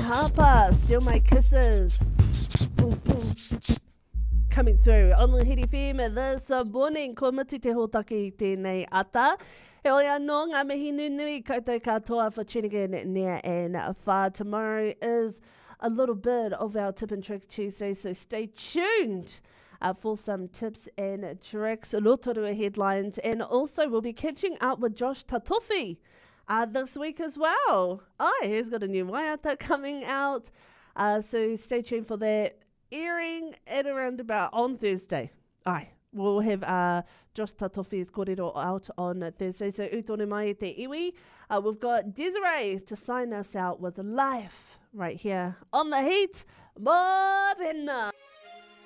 Harper, Still My Kisses. Coming through on the Hit FM this morning. Ko matu te hōtaki tēnei ata. He oi anō ngā mihi nunui koutou katoa for tuning in near and far. Tomorrow is a little bit of our Tip and Trick Tuesday, so stay tuned for some tips and tricks, Rotorua headlines, and also we'll be catching up with Josh Tatofi this week as well. He's got a new waiata coming out, so stay tuned for that. Airing at around about on Thursday. We'll have Josh Tatofi's kōrero out on Thursday, so utone mai e te iwi. We've got Desiree to sign us out with Life right here on The Heat. Morena!